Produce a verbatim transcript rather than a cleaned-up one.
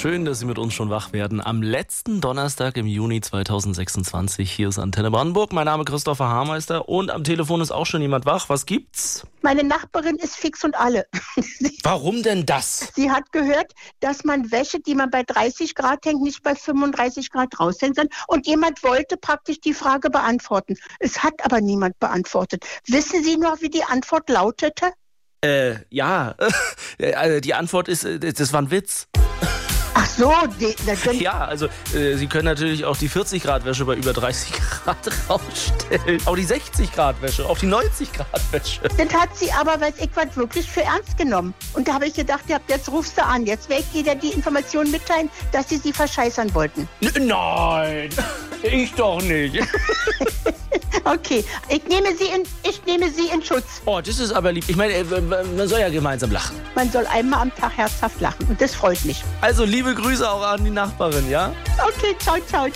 Schön, dass Sie mit uns schon wach werden. Am letzten Donnerstag im Juni zweitausendsechsundzwanzig. Hier ist Antenne Brandenburg. Mein Name ist Christopher Haarmeister und am Telefon ist auch schon jemand wach. Was gibt's? Meine Nachbarin ist fix und alle. Warum denn das? Sie hat gehört, dass man Wäsche, die man bei dreißig Grad hängt, nicht bei fünfunddreißig Grad raushängen soll. Und jemand wollte praktisch die Frage beantworten. Es hat aber niemand beantwortet. Wissen Sie noch, wie die Antwort lautete? Äh, ja. Äh, die Antwort ist, das war ein Witz. Ach so, die, die, Ja, also äh, Sie können natürlich auch die vierzig Grad Wäsche bei über dreißig Grad rausstellen. Auch die sechzig Grad Wäsche, auch die neunzig Grad Wäsche. das hat sie aber, weiß ich was, wirklich für ernst genommen. Und da habe ich gedacht, ja, jetzt rufst du an. Jetzt werde ich dir die Information mitteilen, dass sie sie verscheißern wollten. N- Nein, ich doch nicht. Okay, ich nehme sie in, ich nehme sie in Schutz. Oh, das ist aber lieb. Ich meine, äh, man soll ja gemeinsam lachen. Man soll einmal am Tag herzhaft lachen und das freut mich. Also liebe Grüße auch an die Nachbarin, ja? Okay, ciao, ciao.